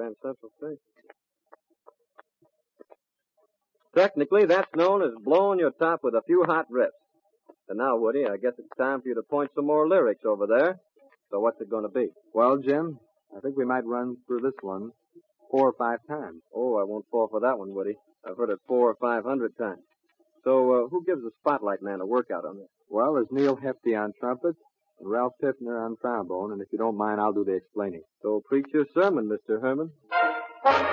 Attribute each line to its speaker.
Speaker 1: Grand Central Station. Technically, that's known as blowing your top with a few hot riffs. And now, Woody, I guess it's time for you to point some more lyrics over there. So what's it going to be?
Speaker 2: Well, Jim, I think we might run through this one 4 or 5 times.
Speaker 1: Oh, I won't fall for that one, Woody. I've heard it 400 or 500 times. So, who gives the Spotlight Man a workout on this?
Speaker 2: Well, there's Neil Hefti on trumpet and Ralph Piffner on trombone, and if you don't mind, I'll do the explaining.
Speaker 1: So preach your sermon, Mr. Herman.